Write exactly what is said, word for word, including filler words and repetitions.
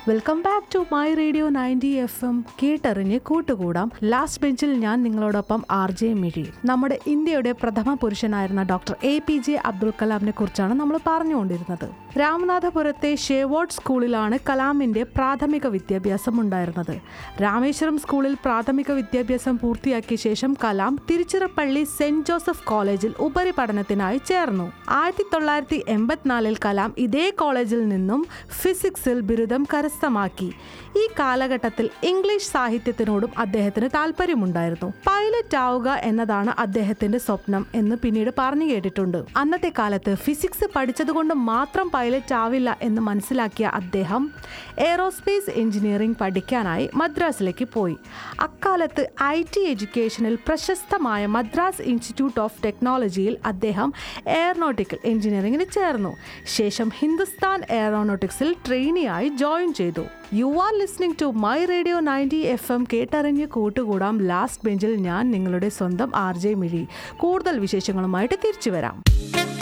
Welcome back to my radio ninety F M. കേട്ടറിഞ്ഞ് കൂട്ടുകൂടാം. Last ബെഞ്ചിൽ ഞാൻ നിങ്ങളോടൊപ്പം ആർ ജെ മിഴി. നമ്മുടെ ഇന്ത്യയുടെ പ്രഥമ പുരുഷനായിരുന്ന doctor A P J Abdul കലാമിനെ കുറിച്ചാണ് നമ്മൾ പറഞ്ഞുകൊണ്ടിരുന്നത്. രാമനാഥപുരത്തെ ഷേവാർഡ് സ്കൂളിലാണ് കലാമിന്റെ പ്രാഥമിക വിദ്യാഭ്യാസം ഉണ്ടായിരുന്നത്. രാമേശ്വരം സ്കൂളിൽ പ്രാഥമിക വിദ്യാഭ്യാസം പൂർത്തിയാക്കിയ ശേഷം കലാം തിരുച്ചിറപ്പള്ളി സെന്റ് ജോസഫ് കോളേജിൽ ഉപരിപഠനത്തിനായി ചേർന്നു. ആയിരത്തി തൊള്ളായിരത്തി എൺപത്തിനാലിൽ കലാം ഇതേ കോളേജിൽ നിന്നും ഫിസിക്സിൽ ബിരുദം കരസ്ഥമാക്കി. ഈ കാലഘട്ടത്തിൽ ഇംഗ്ലീഷ് സാഹിത്യത്തിനോടും അദ്ദേഹത്തിന് താല്പര്യമുണ്ടായിരുന്നു. പൈലറ്റ് ആവുക എന്നതാണ് അദ്ദേഹത്തിന്റെ സ്വപ്നം എന്ന് പിന്നീട് പറഞ്ഞു കേട്ടിട്ടുണ്ട്. അന്നത്തെ കാലത്ത് ഫിസിക്സ് പഠിച്ചതുകൊണ്ട് മാത്രം പൈലറ്റ് ആവില്ല എന്ന് മനസ്സിലാക്കിയ അദ്ദേഹം എയ്റോസ്പേസ് എഞ്ചിനീയറിംഗ് പഠിക്കാനായി മദ്രാസിലേക്ക് പോയി. അക്കാലത്ത് ഐ ടി എഡ്യൂക്കേഷനിൽ പ്രശസ്തമായ മദ്രാസ് ഇൻസ്റ്റിറ്റ്യൂട്ട് ഓഫ് ടെക്നോളജിയിൽ അദ്ദേഹം എയറോനോട്ടിക്കൽ എഞ്ചിനീയറിംഗിന് ചേർന്നു. ശേഷം ഹിന്ദുസ്ഥാൻ എയറോനോട്ടിക്സിൽ ട്രെയിനിയായി ജോയിൻ ചെയ്തു. You are listening to my radio ninety F M. കേട്ടറിഞ്ഞ് കൂട്ടുകൂടാം. ലാസ്റ്റ് ബെഞ്ചിൽ ഞാൻ നിങ്ങളുടെ സ്വന്തം ആർ ജെ മിഴി. കൂടുതൽ വിശേഷങ്ങളുമായിട്ട് തിരിച്ചു വരാം.